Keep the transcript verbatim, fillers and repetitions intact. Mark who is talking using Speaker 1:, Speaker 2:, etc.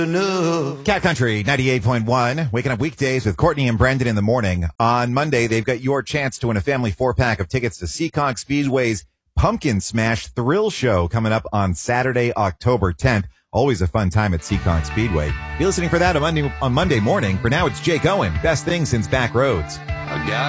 Speaker 1: Cat Country ninety-eight point one, waking up weekdays with Courtney and Brendan in the morning. On Monday, they've got your chance to win a family four-pack of tickets to Seekonk Speedway's Pumpkin Smash Thrill Show coming up on Saturday, October tenth. Always a fun time at Seekonk Speedway. Be listening for that on Monday, on Monday morning. For now, it's Jake Owen. Best thing since Back Roads.
Speaker 2: I got